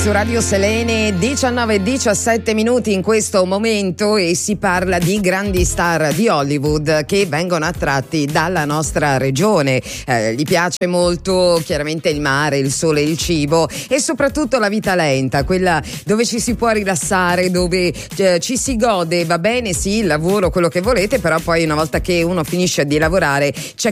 su Radio Selene, 19:17 minuti in questo momento, e si parla di grandi star di Hollywood che vengono attratti dalla nostra regione. Gli piace molto chiaramente il mare, il sole, il cibo e soprattutto la vita lenta, quella dove ci si può rilassare, dove ci si gode, va bene sì il lavoro, quello che volete, però poi una volta che uno finisce di lavorare c'è